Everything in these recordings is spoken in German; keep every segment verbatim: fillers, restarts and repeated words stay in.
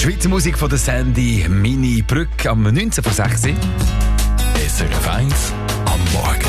Schweizer Musik von der Sandy Mini Brück am neunzehn vor sechs. S R F eins am Morgen.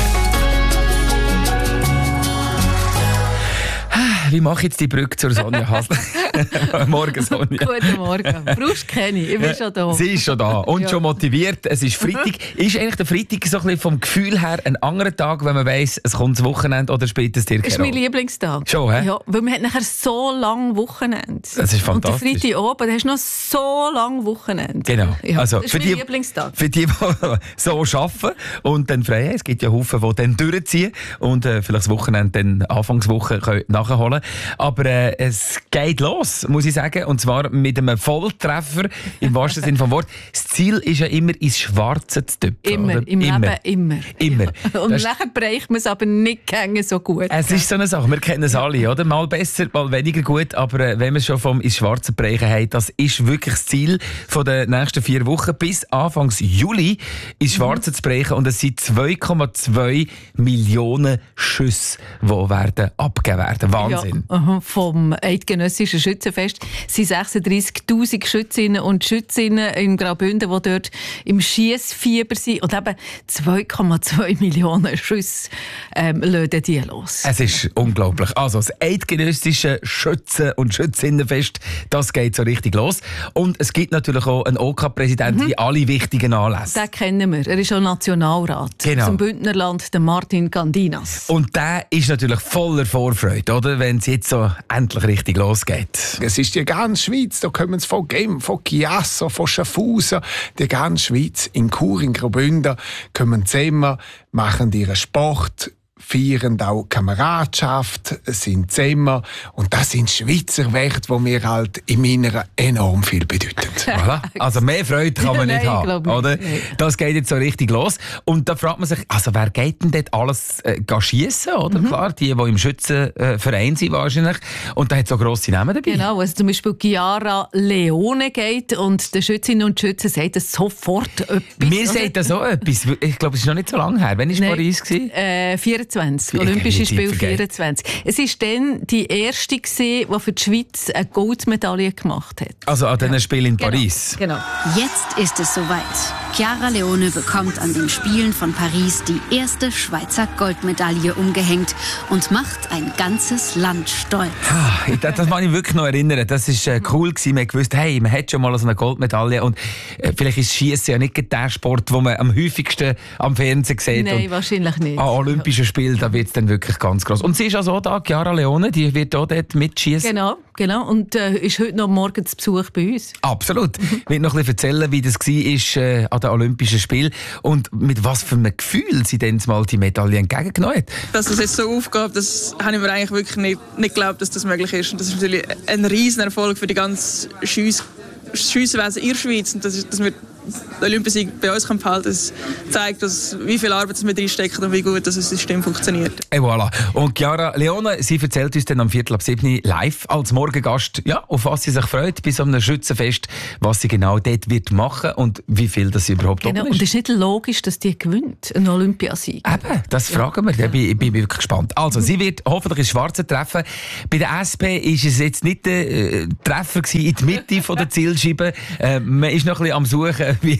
Wie mache ich jetzt die Brücke zur Sonja Hasler? Morgen, Sonja. Guten Morgen. Brauchst du keine? Ich bin schon da. Sie ist schon da und ja. schon motiviert. Es ist Freitag. Ist eigentlich der Freitag so ein bisschen vom Gefühl her ein anderer Tag, wenn man weiss, es kommt das Wochenende oder spielt es dir keine Das ist mein Lieblingstag. Schon, hä? Ja, weil man hat nachher so lange Wochenende. Das ist fantastisch. Und der Freitag oben, da hast du noch so lange Wochenende. Genau. Ja, also, das ist für mein die, Lieblingstag. Für die, die so arbeiten und dann frei haben. Es gibt ja Haufen, die dann durchziehen und äh, vielleicht das Wochenende dann Anfangswoche können nachholen. Aber äh, es geht los, muss ich sagen. Und zwar mit einem Volltreffer, im wahrsten Sinne vom Wort. Das Ziel ist ja immer, ins Schwarze zu tippen. Immer, oder? im immer. Leben immer. Immer. Ja. Und das nachher bereicht man es aber nicht so gut. Es ist so eine Sache, wir kennen es alle, oder? Mal besser, mal weniger gut, aber äh, wenn wir es schon vom ins Schwarze bereichen haben, das ist wirklich das Ziel von den nächsten vier Wochen, bis Anfang Juli ins Schwarze mhm. zu bereichen. Und es sind zwei Komma zwei Millionen Schüsse, die werden abgegeben werden. Wahnsinn. Ja, aha, vom Eidgenössischen Schützenfest sind sechsunddreissigtausend Schützinnen und Schützinnen im Graubünden, die dort im Schiessfieber sind. Und eben zwei Komma zwei Millionen Schüsse ähm, lassen die los. Es ist unglaublich. Also das Eidgenössische Schützen- und Schützinnenfest, das geht so richtig los. Und es gibt natürlich auch einen O K-Präsidenten, mhm. wie alle wichtigen Anlässe. Den kennen wir. Er ist auch Nationalrat. Genau. Zum Bündnerland, der Martin Candinas. Und der ist natürlich voller Vorfreude, oder? Wenn es jetzt so endlich richtig losgeht. Es ist die ganze Schweiz, da kommen sie von Genf, von Chiasso, von Schaffhausen, die ganze Schweiz. In Chur, in Graubünden kommen zusammen, machen ihren Sport, feiern auch Kameradschaft, sind zusammen. Und das sind Schweizer Werte, die mir halt im Inneren enorm viel bedeuten. Voilà. Also mehr Freude kann man nicht Nein, haben, oder? Nein. Das geht jetzt so richtig los. Und da fragt man sich, also wer geht denn dort alles äh, schiessen, oder? Mhm. Klar, die, die im Schützenverein sind wahrscheinlich. Und da hat es so grosse Namen dabei. Genau, also zum Beispiel Chiara Leone geht und der Schützinnen und Schützen sagt das sofort etwas. Mir sagt das auch etwas. Ich glaube, es ist noch nicht so lange her. Wann war Paris? Äh, vierundzwanzig. Olympische Spiele vierundzwanzig. Es war dann die erste, die für die Schweiz eine Goldmedaille gemacht hat. Also an diesen ja. Spielen in genau. Paris. Genau. Jetzt ist es soweit. Chiara Leone bekommt an den Spielen von Paris die erste Schweizer Goldmedaille umgehängt und macht ein ganzes Land stolz. Das, das kann ich wirklich noch erinnern. Das war äh, cool gewesen. Man hat gewusst, hey, man hat schon mal so eine Goldmedaille. Und äh, vielleicht ist Schiessen ja nicht der Sport, den man am häufigsten am Fernsehen sieht. Nein, und wahrscheinlich nicht. An Olympischen Spielen, da wird es dann wirklich ganz gross. Und sie ist also da, Chiara Leone, die wird auch dort mitschießen. Genau, genau. Und äh, ist heute noch morgen zu Besuch bei uns. Absolut. Ich will noch ein bisschen erzählen, wie das war äh, an den Olympischen Spielen und mit was für einem Gefühl sie dann mal die Medaille entgegengenommen hat. Dass das jetzt so aufgeht, das habe ich mir eigentlich wirklich nicht, nicht geglaubt, dass das möglich ist. Und das ist natürlich ein riesen Erfolg für die ganze Schiess- Schiesswesen in der Schweiz. Und dass, dass wir den Olympiasieg bei uns behalten können, das zeigt, dass, wie viel Arbeit wir reinstecken und wie gut das System funktioniert. Et voilà. Und Chiara Leone, sie erzählt uns dann am Viertel ab sieben live als Morgengast, ja, auf was sie sich freut bei so einem Schützenfest, was sie genau dort wird machen und wie viel das überhaupt genau. ist. Und es ist nicht logisch, dass die gewinnt, einen Olympiasieg. Eben, das ja. fragen wir. Da bin ich bin wirklich gespannt. Also, sie wird hoffentlich ins Schwarze treffen. Bei der S P war es jetzt nicht der äh, Treffer gewesen, in die Mitte von der Zielscheibe. Äh, man ist noch ein bisschen am Suchen, wie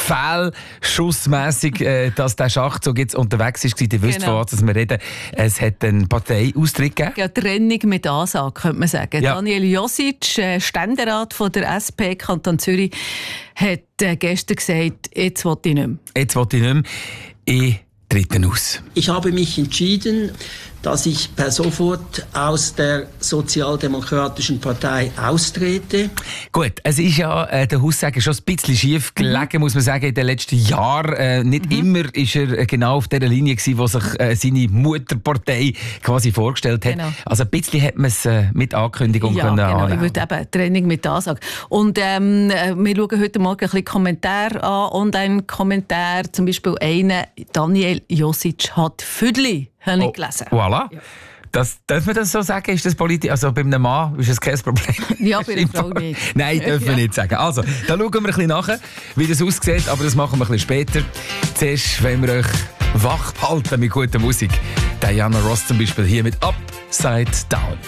fehlschussmässig äh, dass der Schachzug jetzt unterwegs ist. Ihr wisst, genau. von was wir reden. Es hat einen Parteiaustritt gegeben. Ja, Trennung mit Ansage, könnte man sagen. Ja. Daniel Josic, äh, Ständerat von der S P Kanton Zürich, hat äh, gestern gesagt, jetzt will ich nicht mehr. Jetzt will ich nicht mehr. Ich trete aus. Ich habe mich entschieden, dass ich per sofort aus der Sozialdemokratischen Partei austrete. Gut, es ist ja äh, der Haussagen schon ein bisschen schief gelegen, mhm. muss man sagen, in den letzten Jahren. Äh, nicht mhm. immer ist er äh, genau auf der Linie gewesen, wo sich äh, seine Mutterpartei quasi vorgestellt hat. Genau. Also ein bisschen hat man es äh, mit Ankündigung ja, können genau. annehmen. Ich würde eben Training mit Ansage. Und ähm, wir schauen heute Morgen ein bisschen Kommentare an, Online-Kommentare, zum Beispiel einen, Daniel Josic hat Füdli. Habe ich gelesen. Oh, voilà. Ja. Das, darf man das so sagen? Ist das politisch? Also bei einem Mann ist das kein Problem. Ja, bei einer Frau nicht. Nein, dürfen wir ja. nicht sagen. Also, da schauen wir ein bisschen nach, wie das aussieht, aber das machen wir ein bisschen später. Zuerst wollen wir euch wach halten mit guter Musik. Diana Ross zum Beispiel hier mit Upside Down.